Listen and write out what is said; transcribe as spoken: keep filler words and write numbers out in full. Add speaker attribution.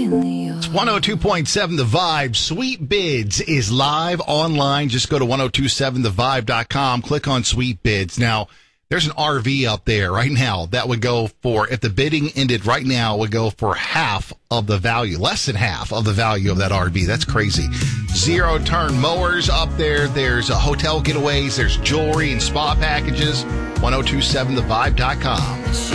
Speaker 1: It's one oh two point seven The Vibe. Sweet Bids is live online. Just go to ten twenty-seven the vibe dot com. Click on Sweet Bids. Now, there's an R V up there right now that would go for, if the bidding ended right now, would go for half of the value, less than half of the value of that R V. That's crazy. Zero turn mowers up there. There's uh, hotel getaways. There's jewelry and spa packages. ten twenty-seven the vibe dot com.